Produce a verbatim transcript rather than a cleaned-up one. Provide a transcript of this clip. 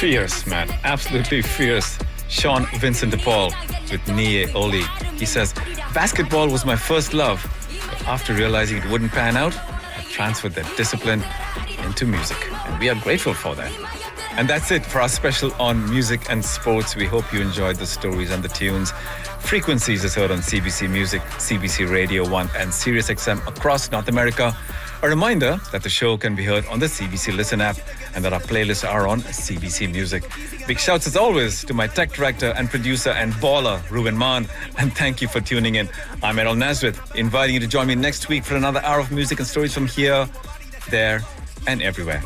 Fierce, man. Absolutely fierce. Sean Vincent de Paul with Nie Oli. He says, basketball was my first love. But after realizing it wouldn't pan out, I transferred that discipline into music. And we are grateful for that. And that's it for our special on music and sports. We hope you enjoyed the stories and the tunes. Frequencies is heard on C B C Music, C B C Radio one and Sirius X M across North America. A reminder that the show can be heard on the C B C Listen app and that our playlists are on C B C Music. Big shouts as always to my tech director and producer and baller, Ruben Mann. And thank you for tuning in. I'm Errol Nazareth, inviting you to join me next week for another hour of music and stories from here, there, and everywhere.